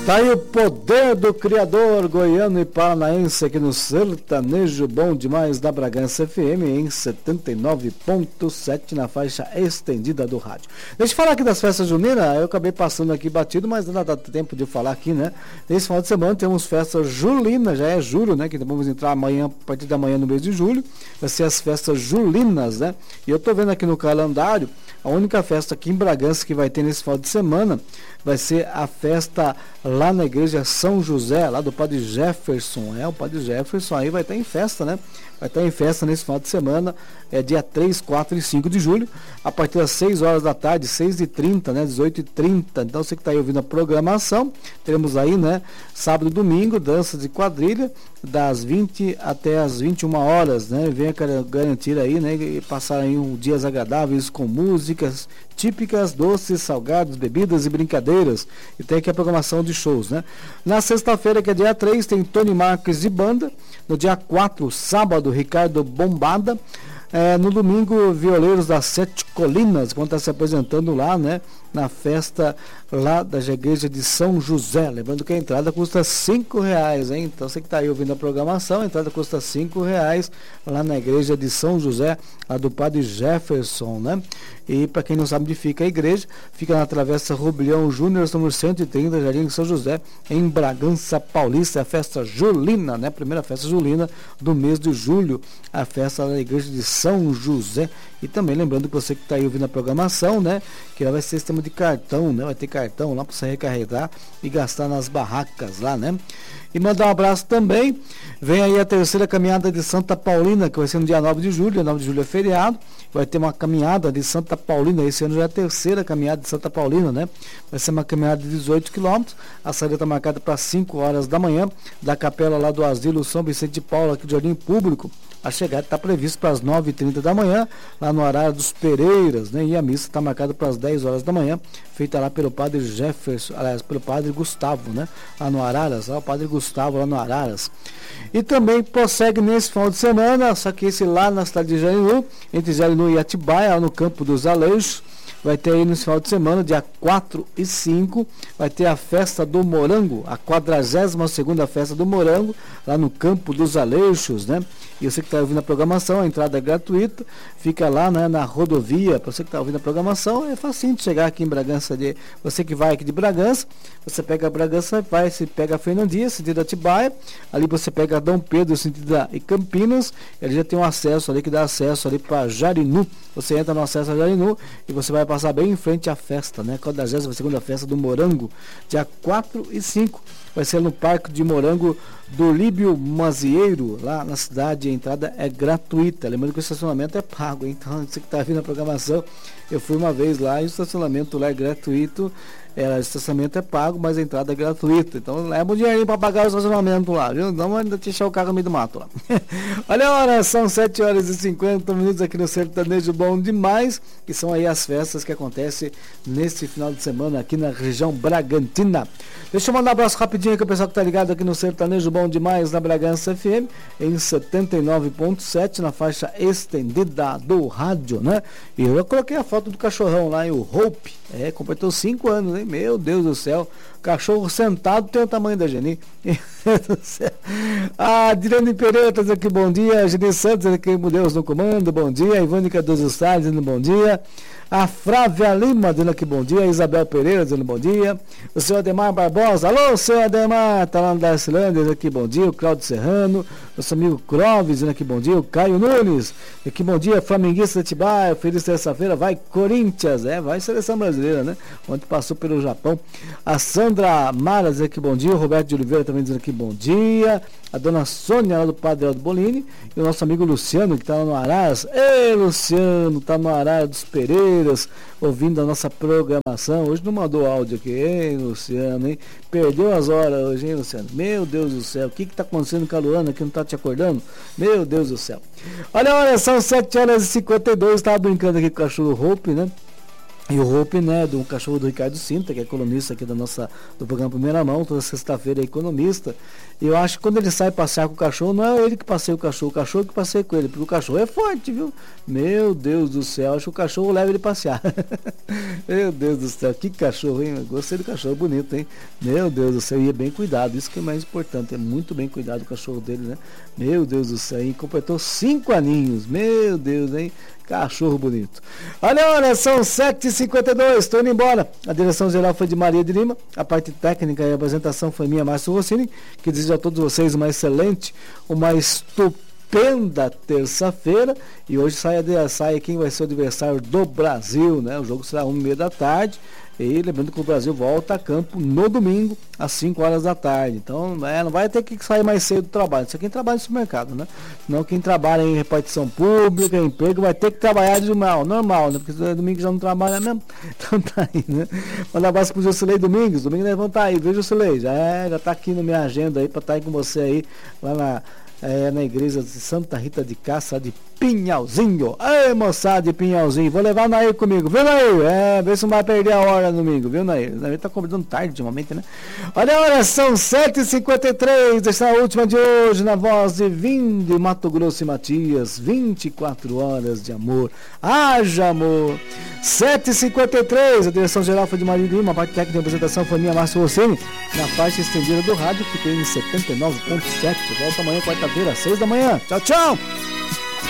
Tá aí o poder do criador goiano e paranaense aqui no Sertanejo Bom Demais da Bragança FM em 79.7 na faixa estendida do rádio. Deixa eu falar aqui das festas juninas, eu acabei passando aqui batido, mas ainda dá tempo de falar aqui, né? Nesse final de semana temos festas julinas, já é julho, né? Que vamos entrar amanhã, a partir da manhã no mês de julho, vai ser as festas julinas, né? E eu tô vendo aqui no calendário, a única festa aqui em Bragança que vai ter nesse final de semana vai ser a festa lá na igreja São José, lá do Padre Jefferson. O Padre Jefferson aí vai estar em festa, né? Vai estar em festa nesse final de semana, dia 3, 4 e 5 de julho, a partir das 6 horas da tarde, 6h30, né? 18h30. Então você que está aí ouvindo a programação, teremos aí, né? Sábado e domingo, dança de quadrilha, das 20 até as 21 horas, né? Venha garantir aí, né? E passar aí dias agradáveis com músicas típicas, doces, salgados, bebidas e brincadeiras. E tem aqui a programação de shows, né? Na sexta-feira, que é dia 3, tem Tony Marques de banda. No dia 4, sábado, Ricardo Bombada. No domingo, Violeiros das Sete Colinas, vão estar se apresentando lá, né? Na festa lá da igreja de São José. Lembrando que a entrada custa R$5, hein? Então você que está aí ouvindo a programação, a entrada custa R$5 lá na igreja de São José, lá do Padre Jefferson, né? E para quem não sabe onde fica a igreja, fica na Travessa Rubilhão Júnior, número 130, Jardim de São José, em Bragança Paulista. A festa julina, né? Primeira festa julina do mês de julho, a festa da igreja de São José. E também lembrando que você que está aí ouvindo a programação, né? Que vai ser sistema de cartão, né? Vai ter cartão lá para você recarregar e gastar nas barracas lá, né? E mandar um abraço também. Vem aí a terceira caminhada de Santa Paulina, que vai ser no dia 9 de julho. Dia 9 de julho é feriado. Vai ter uma caminhada de Santa Paulina. Esse ano já é a terceira caminhada de Santa Paulina, né? Vai ser uma caminhada de 18 quilômetros. A saída está marcada para 5 horas da manhã, da capela lá do Asilo São Vicente de Paulo, aqui do Jardim Público. A chegada está prevista para as 9h30 da manhã, lá no horário dos Pereiras, né? E a missa está marcada para as 10 horas da manhã, feita lá pelo Padre Jefferson, aliás, pelo Padre Gustavo, né? Lá no Araras, lá o Padre Gustavo lá no Araras. E também prossegue nesse final de semana, só que esse lá na cidade de Jarinu, entre Jarinu e Atibaia, lá no Campo dos Aleixos. Vai ter aí no final de semana, dia 4 e 5, vai ter a festa do Morango, a 42ª festa do Morango, lá no Campo dos Aleixos, né? E você que está ouvindo a programação, a entrada é gratuita, fica lá, né, na rodovia. Para você que está ouvindo a programação, é facinho de chegar aqui em Bragança. Você que vai aqui de Bragança, você pega Bragança, se pega a Fernandinha, sentido Atibaia, ali você pega Dom Pedro, sentido e Campinas, e ali já tem um acesso ali, que dá acesso ali para Jarinu. Você entra no acesso a Jarinu e você vai passar bem em frente à festa, né? 42ª festa do Morango, dia 4 e 5. Vai ser no Parque de Morango do Líbio Mazieiro, lá na cidade. A entrada é gratuita. Lembrando que o estacionamento é pago, hein? Então você que está vindo a programação, eu fui uma vez lá e o estacionamento lá é gratuito. O estacionamento é pago, mas a entrada é gratuita. Então leva um dinheirinho para pagar o estacionamento lá, viu? Não ainda deixar o carro no meio do mato lá. Olha a hora, são 7 horas e 50 minutos aqui no Sertanejo Bom Demais, que são aí as festas que acontecem nesse final de semana aqui na região Bragantina. Deixa eu mandar um abraço rapidinho aqui o pessoal que tá ligado aqui no Sertanejo Bom Demais na Bragança FM, em 79.7, na faixa estendida do rádio, né? E eu coloquei a foto do cachorrão lá, o Hope, completou 5 anos, hein? Meu Deus do céu, cachorro sentado tem o tamanho da Geni. A Dirane Pereira está dizendo aqui bom dia, a Geni Santos aqui, Deus no comando, bom dia, a Ivânica dos Estados dizendo bom dia, a Flávia Lima dizendo aqui bom dia, a Isabel Pereira dizendo bom dia, o seu Ademar Barbosa, alô seu Ademar, tá lá no Darcilândia dizendo aqui bom dia, o Claudio Serrano, nosso amigo Clóvis dizendo aqui bom dia, o Caio Nunes, aqui bom dia, flamenguista de Atibaia, feliz terça-feira, vai Corinthians, vai seleção brasileira, né? Ontem passou pelo Japão. A Sandra Mara dizendo aqui bom dia, o Roberto de Oliveira também dizendo aqui bom dia, a dona Sônia lá do Padre Aldo Bolini e o nosso amigo Luciano que está lá no Araras. Ei, Luciano, tá no Araras dos Pereiras, ouvindo a nossa programação. Hoje não mandou áudio aqui, ei, Luciano, hein? Perdeu as horas hoje, hein, Luciano? Meu Deus do céu, o que tá acontecendo com a Luana que não tá te acordando? Meu Deus do céu. Olha, são 7 horas e 52, estava brincando aqui com o cachorro Hope, né? E o Hope, né, do cachorro do Ricardo Sintra, que é colunista aqui do programa Primeira Mão, toda sexta-feira é economista. E eu acho que quando ele sai passear com o cachorro, não é ele que passeia o cachorro que passeia com ele, porque o cachorro é forte, viu? Meu Deus do céu, acho que o cachorro leva ele passear. Meu Deus do céu, que cachorro, hein? Eu gostei do cachorro, bonito, hein? Meu Deus do céu, e é bem cuidado, isso que é mais importante, é muito bem cuidado o cachorro dele, né? Meu Deus do céu, e completou 5 aninhos, meu Deus, hein? Cachorro bonito. Olha, são 7h52, estou indo embora. A direção geral foi de Maria de Lima, a parte técnica e a apresentação foi minha, Márcio Rossini, que desejo a todos vocês uma excelente, uma estupenda terça-feira. E hoje sai quem vai ser o adversário do Brasil, né? O jogo será 1h30 da tarde. E lembrando que o Brasil volta a campo no domingo, às 5 horas da tarde. Então, não vai ter que sair mais cedo do trabalho. Isso é quem trabalha no supermercado, né? Não quem trabalha em repartição pública, emprego, vai ter que trabalhar de normal, né? Porque domingo já não trabalha mesmo. Então tá aí, né? Manda um abraço pro Jusilei Domingos. Domingo nós vamos estar aí, viu, Jusilei? Já tá aqui na minha agenda aí, pra estar aí com você aí, lá na igreja de Santa Rita de Cássia de Pinhalzinho. Ei, moçada de Pinhalzinho, vou levar o Nair comigo, viu, Nair? Vê se não vai perder a hora no domingo, viu, Nair? O Nair tá convidando tarde ultimamente, né? Olha, são 7h53, essa é a última de hoje, na voz de Vinde, Mato Grosso e Matias, 24 horas de amor. Haja amor! 7h53, a direção geral foi de Maria Lima, a parte técnica de apresentação foi minha, Márcio Rossini. Na faixa estendida do rádio, fiquei em 79.7. Volta amanhã, quarta-feira, às 6 da manhã. Tchau, tchau!